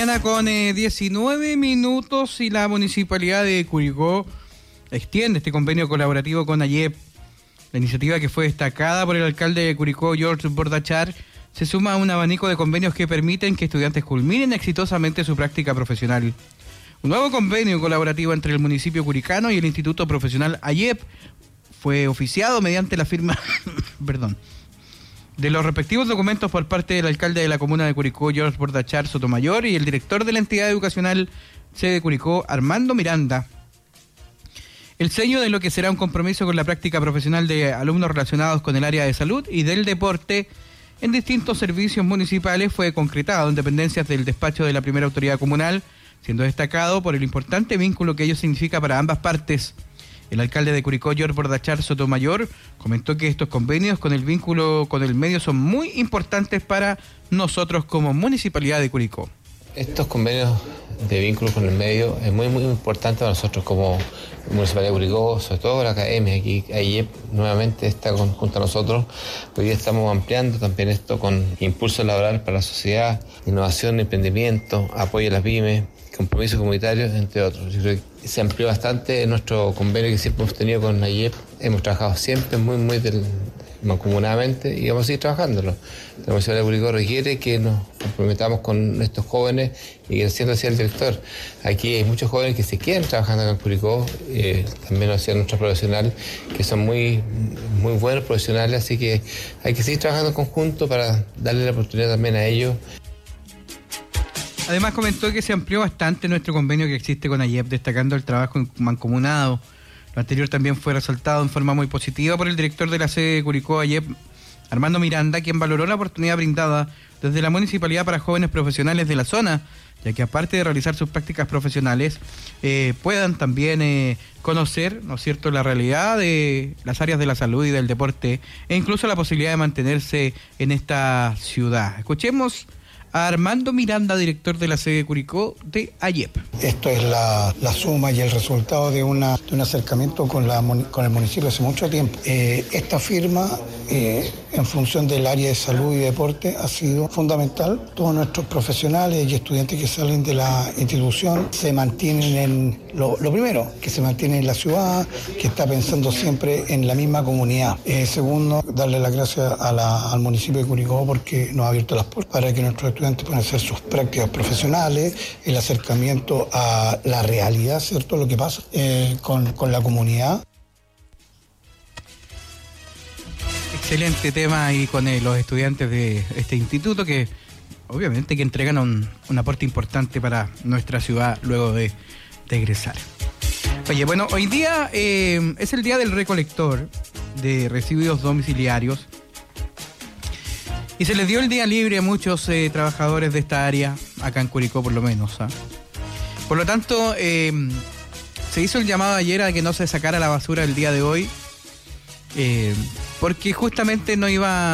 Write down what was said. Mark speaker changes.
Speaker 1: Con 19 minutos y la Municipalidad de Curicó extiende este convenio colaborativo con AYEP. La iniciativa, que fue destacada por el alcalde de Curicó, George Bordachar, se suma a un abanico de convenios que permiten que estudiantes culminen exitosamente su práctica profesional. Un nuevo convenio colaborativo entre el municipio curicano y el Instituto Profesional AYEP fue oficiado mediante la firma de los respectivos documentos por parte del alcalde de la comuna de Curicó, George Bordachar Sotomayor, y el director de la entidad educacional sede de Curicó, Armando Miranda. El sello de lo que será un compromiso con la práctica profesional de alumnos relacionados con el área de salud y del deporte en distintos servicios municipales fue concretado en dependencias del despacho de la primera autoridad comunal, siendo destacado por el importante vínculo que ello significa para ambas partes. El alcalde de Curicó, George Bordachar Sotomayor, comentó que estos convenios con el vínculo con el medio son muy importantes para nosotros como Municipalidad de Curicó.
Speaker 2: Estos convenios de vínculo con el medio es muy importante para nosotros como Municipalidad de Curicó, sobre todo la academia. Aquí AYEP nuevamente está junto a nosotros. Hoy día estamos ampliando también esto con impulso laboral para la sociedad, innovación, emprendimiento, apoyo a las pymes, compromisos comunitarios, entre otros. Yo creo que se amplió bastante nuestro convenio que siempre hemos tenido con AYEP. Hemos trabajado siempre muy mancomunadamente y vamos a seguir trabajándolo. La Municipalidad de Curicó requiere que nos comprometamos con estos jóvenes y que siendo así el director. Aquí hay muchos jóvenes que se quieren trabajando en Curicó, también lo hacía nuestro profesional, que son muy buenos profesionales, así que hay que seguir trabajando en conjunto para darle la oportunidad también a ellos.
Speaker 1: Además comentó que se amplió bastante nuestro convenio que existe con AYEP, destacando el trabajo mancomunado. Lo anterior también fue resaltado en forma muy positiva por el director de la sede de Curicó AYEP, Armando Miranda, quien valoró la oportunidad brindada desde la municipalidad para jóvenes profesionales de la zona, ya que aparte de realizar sus prácticas profesionales, puedan también conocer, ¿no es cierto?, la realidad de las áreas de la salud y del deporte, e incluso la posibilidad de mantenerse en esta ciudad. Escuchemos a Armando Miranda, director de la sede de Curicó de AYEP.
Speaker 3: Esto es la suma y el resultado de un acercamiento con el municipio hace mucho tiempo. Esta firma, en función del área de salud y deporte, ha sido fundamental. Todos nuestros profesionales y estudiantes que salen de la institución se mantienen en lo primero, que se mantienen en la ciudad, que está pensando siempre en la misma comunidad. Segundo, darle las gracias al municipio de Curicó porque nos ha abierto las puertas para que nuestros estudiantes puedan hacer sus prácticas profesionales, el acercamiento a la realidad, ¿cierto?, lo que pasa con la comunidad.
Speaker 1: Excelente tema y con los estudiantes de este instituto que obviamente que entregan un aporte importante para nuestra ciudad luego de egresar. Oye, bueno, hoy día es el día del recolector de residuos domiciliarios y se les dio el día libre a muchos trabajadores de esta área, acá en Curicó por lo menos. Por lo tanto, se hizo el llamado ayer a que no se sacara la basura el día de hoy, porque justamente no iba